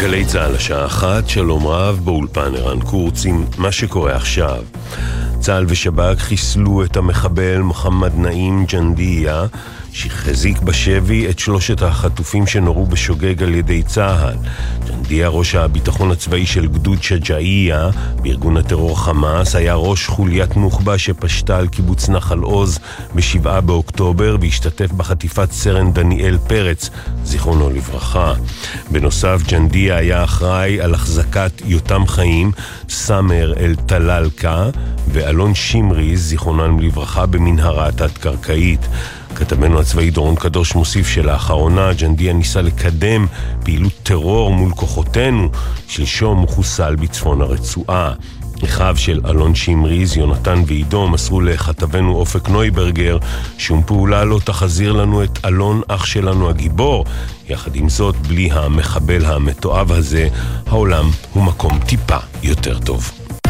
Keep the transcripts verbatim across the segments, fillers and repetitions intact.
גלי צהל השעה אחת, שלום רב, באולפן ערן קורץ עם מה שקורה עכשיו. צהל ושב"כ חיסלו את המחבל מוחמד נעים ג'נדיה, שחזיק בשבי את שלושת החטופים שנורו בשוגג על ידי צהל. ג'נדיה, ראש הביטחון הצבאי של גדוד שג'אעיה בארגון הטרור חמאס, היה ראש חוליית נוח'בה שפשטה על קיבוץ נחל עוז בשבעה באוקטובר והשתתף בחטיפת סרן דניאל פרץ, זיכרונו לברכה. בנוסף, ג'נדיה היה אחראי על החזקת יותם חיים, סמר אל טללקה ואלון שמרי, זיכרונם לברכה, במנהרה תת-קרקעית. כתבנו הצבאי דורון קדוש מוסיף שלאחרונה ג'נדיה ניסה לקדם פעילות טרור מול כוחותינו, שלשום הוא חוסל בצפון הרצועה. אחיו של אלון שמריז, יונתן ועידו, מסרו לכתבנו אופק נויברגר שום פעולה לא תחזיר לנו את אלון אח שלנו הגיבור. יחד עם זאת, בלי המחבל המתועב הזה, העולם הוא מקום טיפה יותר טוב.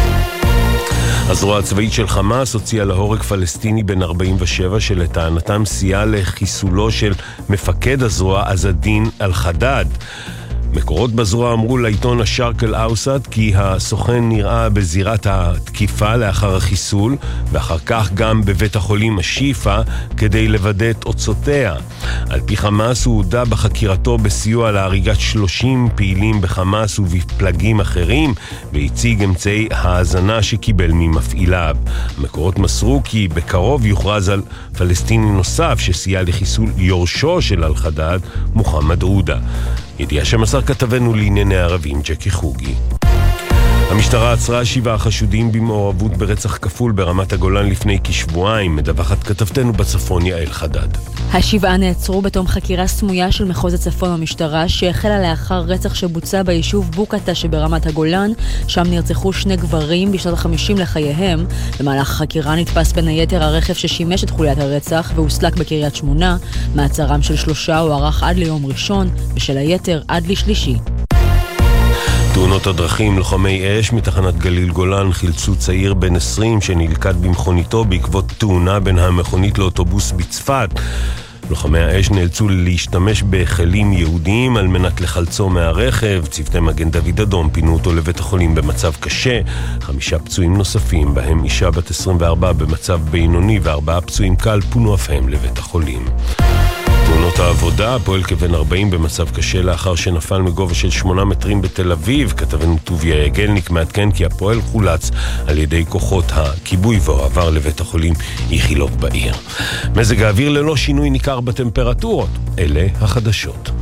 הזרוע הצבאית של חמאס הוציאה להורג פלסטיני בן ארבעים ושבע שלטענתם סייע לחיסולו של מפקד הזרוע עז א-דין אל-חדד. מקורות בזרוע אמרו לעיתון השרק אל-אוסט כי הסוכן נראה בזירת התקיפה לאחר החיסול, ואחר כך גם בבית החולים השיפה כדי לוודא את תוצאותיה. על פי חמאס הוא הודע בחקירתו בסיוע להריגת שלושים פעילים בחמאס ובפלגים אחרים, והציג אמצעי האזנה שקיבל ממפעיליו. המקורות מסרו כי בקרוב יוכרז על פלסטיני נוסף שסייע לחיסול יורשו של אל-חדד, מוחמד עודה. ידיעה שמסר כתבנו לענייני ערבים ג'קי חוגי. המשטרה עצרה שבעה חשודים במעורבות ברצח כפול ברמת הגולן לפני כשבועיים, מדווחת כתבתנו בצפון יעל חדד. השבעה נעצרו בתום חקירה סמויה של מחוז הצפון במשטרה שהחלה לאחר רצח שבוצע ביישוב בוקטה שברמת הגולן, שם נרצחו שני גברים בשנות החמישים לחייהם. במהלך החקירה נתפס בין היתר הרכב ששימש את חוליית הרצח והוסלק בקריית שמונה. מעצרם של שלושה הוארך עד ליום ראשון ושל היתר עד לשלישי. תאונות הדרכים, לוחמי אש מתחנת גליל גולן חילצו צעיר בן עשרים שנלכד במכוניתו בעקבות תאונה בין המכונית לאוטובוס בצפת. לוחמי האש נאלצו להשתמש בכלים יהודיים על מנת לחלצו מהרכב. צוותי מגן דוד אדום פינו אותו לבית החולים במצב קשה. חמישה פצועים נוספים, בהם אישה בת עשרים וארבע במצב בינוני וארבעה פצועים קל, פונו אף הם לבית החולים. תאונות העבודה, פועל כבן ארבעים במצב קשה לאחר שנפל מגובה של שמונה מטרים בתל אביב. כתבנו טוביה יגלניק מעדכן כי הפועל חולץ על ידי כוחות הכיבוי והועבר לבית החולים איכילוב בעיר. מזג האוויר ללא שינוי ניכר בטמפרטורות. אלה החדשות.